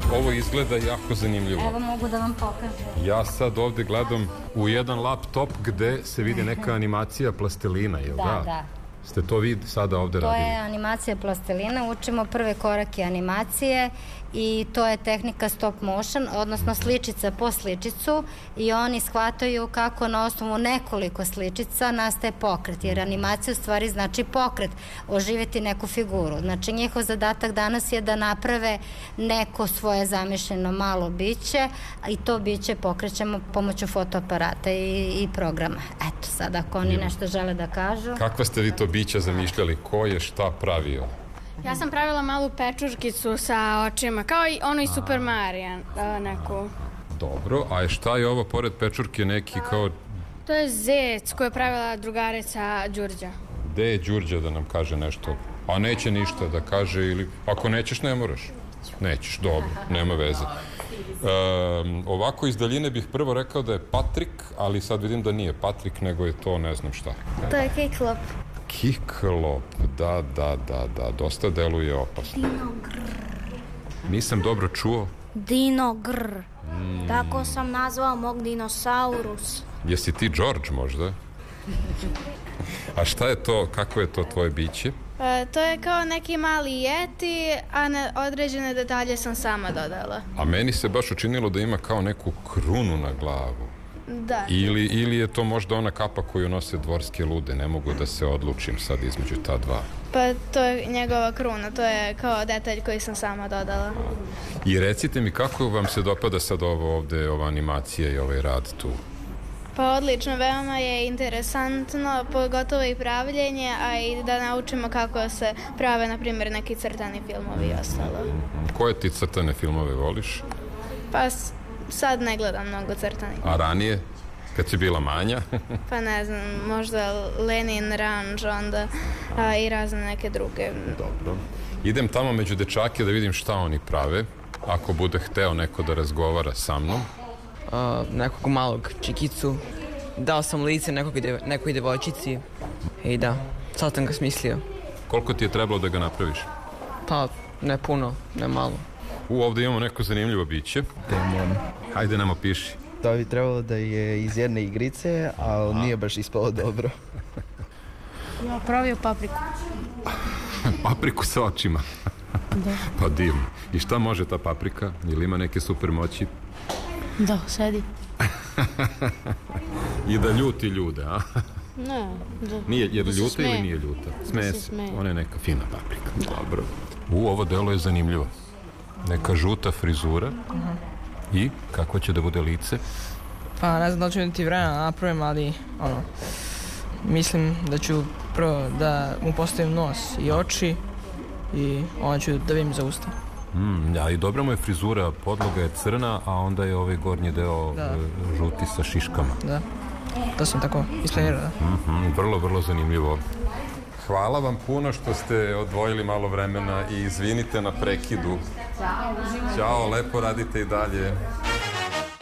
Ovo izgleda jako zanimljivo. Evo mogu da vam pokažem. Ja sad ovde gledam u jedan laptop gde se vidi neka animacija plastelina, jel da? Da. Ste to vi sada ovde radili? To je animacija plastelina, učimo prve korake animacije i to je tehnika stop motion, odnosno sličica po sličicu i oni shvataju kako na osnovu nekoliko sličica nastaje pokret, jer animacija u stvari znači pokret, oživjeti neku figuru. Znači njihov zadatak danas je da naprave neko svoje zamišljeno malo biće i to biće pokrećemo pomoću fotoaparata i programa. Eto, sad ako oni nešto žele da kažu. Kakva ste vi to bića zamišljali? Ko je šta pravio? Ja sam pravila malu pečurkicu sa očima, kao i ono iz Super Mario, neku. Dobro, a šta je ovo pored pečurke neki kao... To je zec koju je pravila drugarica Đurđa. Gde je Đurđa da nam kaže nešto? A neće ništa da kaže ili... Ako nećeš, ne moraš. Nećeš, dobro, nema veze. Ovako iz daljine bih prvo rekao da je Patrik, ali sad vidim da nije Patrik, nego je to ne znam šta. To je kiklop. Kiklop, da, dosta deluje opasno. Dinogr. Nisam dobro čuo. Dinogr. Tako sam nazvao mog dinosaurus. Jesi ti George možda? A šta je to, kako je to tvoje biće? To je kao neki mali jeti, a određene detalje sam sama dodala. A meni se baš učinilo da ima kao neku krunu na glavu. Da. Ili je to možda ona kapa koju nose dvorske lude, ne mogu da se odlučim sad između ta dva. Pa to je njegova kruna, to je kao detalj koji sam sama dodala. I recite mi kako vam se dopada sad ovo ovde, ova animacija i ovaj rad tu? Pa odlično, veoma je interesantno, pogotovo i pravljenje, a i da naučimo kako se prave, na primjer, neki crtani filmovi i ostalo. Koje ti crtane filmove voliš? Pa sad ne gledam mnogo crtanih. A ranije? Kad si bila manja? Pa ne znam, možda Lenin Ranč, onda i razne neke druge. Dobro. Idem tamo među dečake da vidim šta oni prave, ako bude hteo neko da razgovara sa mnom. Nekog malog čikicu. Dao sam lice nekoj devojčici i da, sad sam ga smislio. Koliko ti je trebalo da ga napraviš? Pa, ne puno, ne malo. Ovde imamo neko zanimljivo biće. Demon. Hajde nam opiši. To bi trebalo da je iz jedne igrice, ali nije baš ispalo dobro. Ja pravio papriku. Papriku sa očima? Da. Pa divno. I šta može ta paprika? Ili ima neke super moći? Da, sedi. I da ljuti ljude, a? Ne, da. Nije, jer da ljuta ili nije ljuta? Smeje se. Ona je neka fina paprika. Dobro. Ovo delo je zanimljivo. Neka žuta frizura. I kako će da bude lice? Pa ne znam da li ću imati vremena da napravim, ali mislim da ću prvo da mu postavim nos i oči i onda ću da vidim za usta. A i dobra mu je frizura, podloga je crna, a onda je ovaj gornji deo žuti sa šiškama. Da, to sam tako isplanirao. Vrlo, vrlo zanimljivo. Hvala vam puno što ste odvojili malo vremena i izvinite na prekidu. Ćao, lepo radite i dalje.